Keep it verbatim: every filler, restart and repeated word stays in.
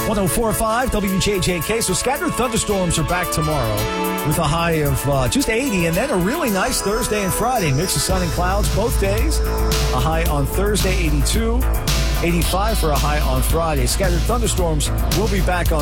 one oh four point five W J J K. So scattered thunderstorms are back tomorrow with a high of uh, just eighty, and then a really nice Thursday and Friday. Mix of sun and clouds both days. A high on Thursday, eighty-two. eighty-five for a high on Friday. Scattered thunderstorms will be back on